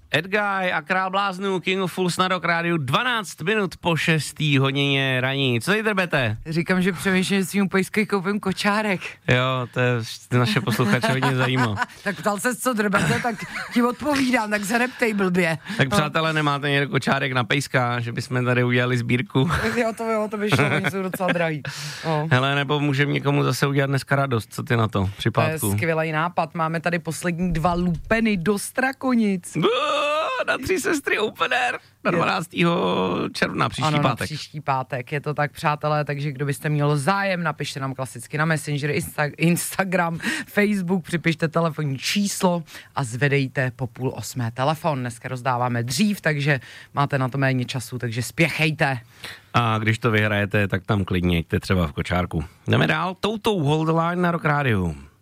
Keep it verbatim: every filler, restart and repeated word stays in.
Edguy a Král bláznů, King of Fools na Rock rádiu, dvanáct minut po šestý hodině raní. Co tady drbete? Říkám, že přemýšlím, že si mu pejsky koupím kočárek. Jo, to je naše posluchače hodně zajímá. Tak ptal se, co drbete, tak ti odpovídám, tak se neptej blbě. Tak přátelé, nemáte někde kočárek na pejska, že bychom tady udělali sbírku? Jo, to jo, to by šlo, oni jsou docela drahý. No. Hele, nebo můžeme někomu zase udělat dneska radost, co ty na to při pátku? To je skvělý nápad, máme tady poslední dva lupeny do Strakonic. Na Tři sestry opener na dvanáctého června, příští ano, pátek. Ano, příští pátek, je to tak, přátelé, takže kdo byste měl zájem, napište nám klasicky na Messenger, Insta- Instagram, Facebook, připište telefonní číslo a zvedejte po půl osmé telefon. Dneska rozdáváme dřív, takže máte na to méně času, takže spěchejte. A když to vyhrajete, tak tam klidně jděte třeba v kočárku. Jdeme dál, toutou Hold the Line na Rock rádiu.